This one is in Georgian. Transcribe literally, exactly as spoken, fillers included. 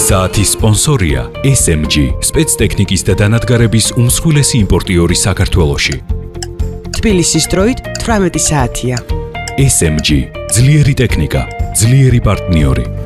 საათის სპონსორია ეს ემ ჯი, სპეცტექნიკის და დანადგარების უმსხვილესი იმპორტიორი საქართველოში. თბილისის დროით თვრამეტი საათია. ეს ემ ჯი, ძლიერი ტექნიკა, ძლიერი პარტნიორი.